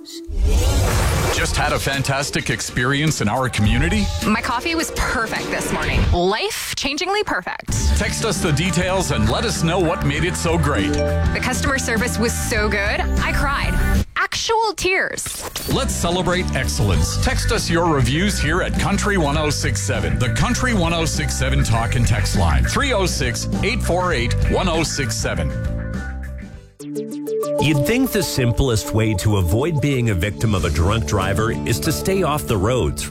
roads. Just had a fantastic experience in our community? My coffee was perfect this morning. Life-changingly perfect. Text us the details and let us know what made it so great. The customer service was so good, I cried. Actual tears. Let's celebrate excellence. Text us your reviews here at Country 1067. The Country 1067 talk and text line. 306-848-1067. You'd think the simplest way to avoid being a victim of a drunk driver is to stay off the roads.